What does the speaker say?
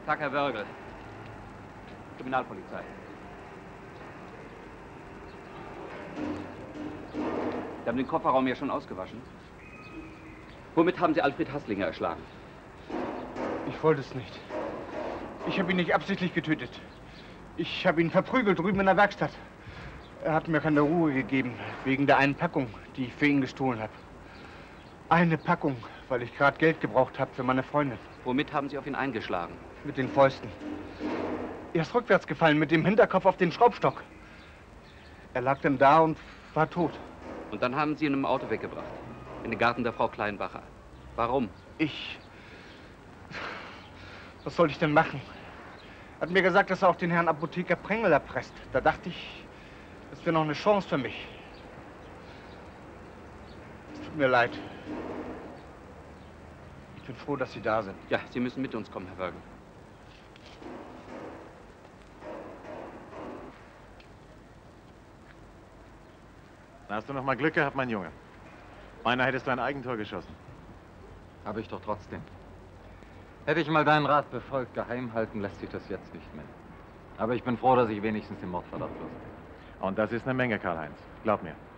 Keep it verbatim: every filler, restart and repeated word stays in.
Tag, Herr Wörgl. Kriminalpolizei. Sie haben den Kofferraum ja schon ausgewaschen. Womit haben Sie Alfred Hasslinger erschlagen? Ich wollte es nicht. Ich habe ihn nicht absichtlich getötet. Ich habe ihn verprügelt drüben in der Werkstatt. Er hat mir keine Ruhe gegeben, wegen der einen Packung, die ich für ihn gestohlen habe. Eine Packung, weil ich gerade Geld gebraucht habe für meine Freundin. Womit haben Sie auf ihn eingeschlagen? Mit den Fäusten. Er ist rückwärts gefallen, mit dem Hinterkopf auf den Schraubstock. Er lag dann da und war tot. Und dann haben Sie ihn im Auto weggebracht, in den Garten der Frau Kleinbacher. Warum? Ich... Was soll ich denn machen? Er hat mir gesagt, dass er auch den Herrn Apotheker Prengel erpresst. Da dachte ich, das wäre noch eine Chance für mich. Es tut mir leid. Ich bin froh, dass Sie da sind. Ja, Sie müssen mit uns kommen, Herr Wörgl. Da hast du noch mal Glück gehabt, mein Junge. Beinahe hättest du ein Eigentor geschossen. Habe ich doch trotzdem. Hätte ich mal deinen Rat befolgt, geheim halten lässt sich das jetzt nicht mehr. Aber ich bin froh, dass ich wenigstens den Mordverdacht los bin. Und das ist eine Menge, Karl-Heinz. Glaub mir.